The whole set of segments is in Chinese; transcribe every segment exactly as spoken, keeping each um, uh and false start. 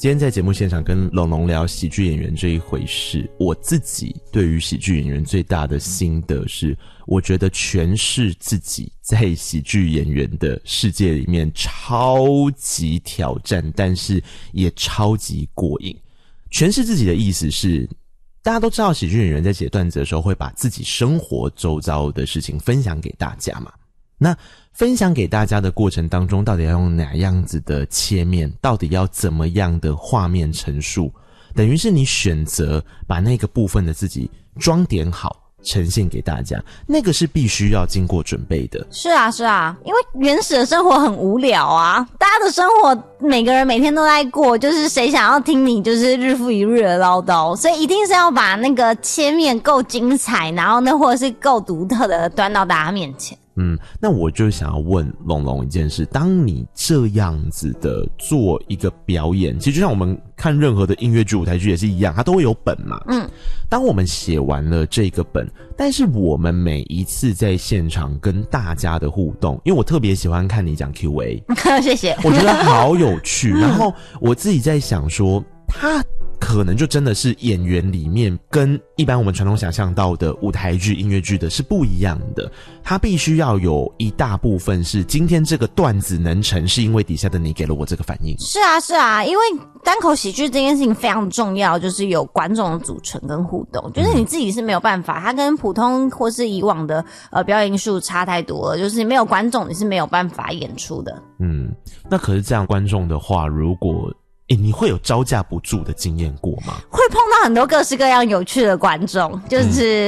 今天在节目现场跟龙龙聊喜剧演员这一回事，我自己对于喜剧演员最大的心得是，我觉得诠释自己在喜剧演员的世界里面超级挑战，但是也超级过瘾。诠释自己的意思是，大家都知道喜剧演员在写段子的时候会把自己生活周遭的事情分享给大家嘛，那分享给大家的过程当中，到底要用哪样子的切面，到底要怎么样的画面陈述，等于是你选择把那个部分的自己装点好呈现给大家，那个是必须要经过准备的。 是啊是啊，因为原始的生活很无聊啊，大家的生活每个人每天都在过，就是谁想要听你就是日复一日的唠叨，所以一定是要把那个切面够精彩，然后呢或者是够独特的端到大家面前。 嗯，那我就想要问龙龙一件事，当你这样子的做一个表演，其实就像我们看任何的音乐剧舞台剧也是一样，它都会有本嘛。嗯，当我们写完了这个本，但是我们每一次在现场跟大家的互动，因为我特别喜欢看你讲 Q A 谢谢， 我觉得好有趣。然后我自己在想说，他可能就真的是演员里面跟一般我们传统想象到的舞台剧音乐剧的是不一样的，他必须要有一大部分是今天这个段子能成是因为底下的你给了我这个反应。 是啊是啊，因为单口喜剧这件事情非常重要，就是有观众的组成跟互动，就是你自己是没有办法，它跟普通或是以往的呃表演艺术差太多了，就是没有观众你是没有办法演出的。嗯， 那可是这样观众的话，如果欸，你会有招架不住的经验过吗？ 会碰到很多各式各样有趣的观众，就是、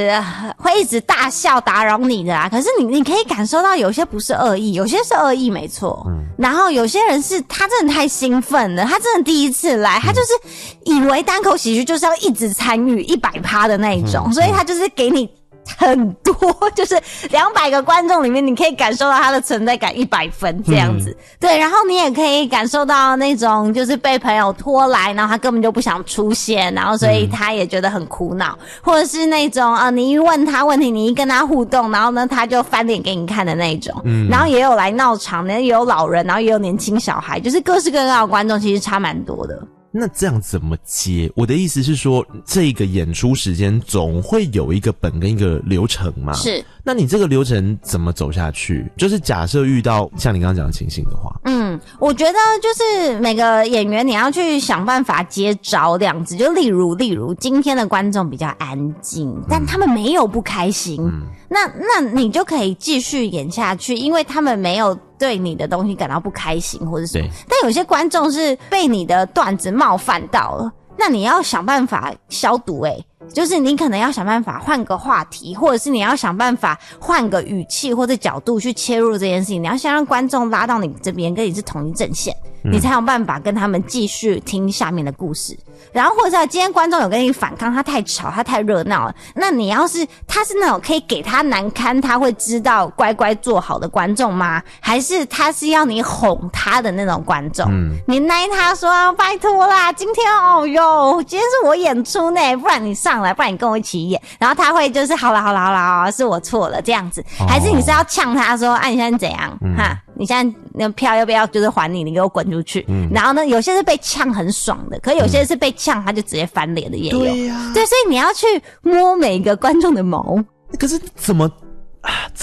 嗯、会一直大笑打扰你的啊。可是你你可以感受到有些不是恶意，有些是恶意没错。嗯，然后有些人是他真的太兴奋了，他真的第一次来，他就是以为单口喜剧就是要一直参与一百趴的那一种、嗯，所以他就是给你很多，就是两百个观众里面，你可以感受到他的存在感一百分这样子、嗯。对，然后你也可以感受到那种就是被朋友拖来，然后他根本就不想出现，然后所以他也觉得很苦恼，嗯、或者是那种呃，你一问他问题，你一跟他互动，然后呢他就翻脸给你看的那种。嗯，然后也有来闹场，也有老人，然后也有年轻小孩，就是各式各样的观众，其实差蛮多的。 那这样怎么接？我的意思是说，这个演出时间总会有一个本跟一个流程嘛？ 是。 那你这个流程怎么走下去？就是假设遇到像你刚刚讲的情形的话， 嗯，我觉得就是每个演员你要去想办法接招这样子。就例如，例如今天的观众比较安静，但他们没有不开心，嗯、那那你就可以继续演下去，因为他们没有对你的东西感到不开心或者什么。但有些观众是被你的段子冒犯到了，那你要想办法消毒欸。就是你可能要想办法换个话题，或者是你要想办法换个语气或者角度去切入这件事情，你要先让观众拉到你这边跟你是同一阵线，嗯、你才有办法跟他们继续听下面的故事。然后或者是今天观众有跟你反抗，他太吵他太热闹了，那你要是他是那种可以给他难堪他会知道乖乖做好的观众吗？还是他是要你哄他的那种观众？嗯、你奈他说、啊、拜托啦，今天哦哟今天是我演出呢，不然你上来，不然你跟我一起演，然后他会就是好啦好啦好啦好啦，是我错了这样子。哦、还是你是要呛他说啊你现在怎样、嗯、哈你现在那票要不要就是还你，你给我滚出去、嗯、然后呢有些是被呛很爽的，可有些是被呛他就直接翻脸的也有。对呀、啊，对，所以你要去摸每个观众的毛。 可是怎么